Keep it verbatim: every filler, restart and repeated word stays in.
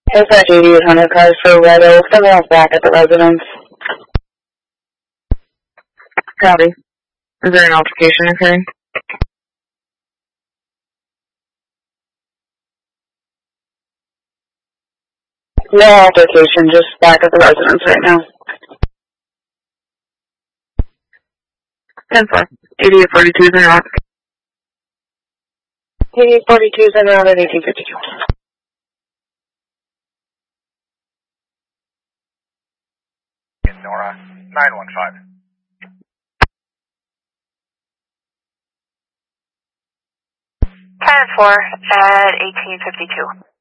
Is that eighty-eight hundred cars for Red Oak? Someone else back at the residence. Copy. Is there an altercation occurring? No altercation, just back at the residence right now. ten four. eighty-eight forty-two is en route. eighty-eight forty-two is en route at eighteen fifty-two. Nora, nine one five. ten four at eighteen fifty-two.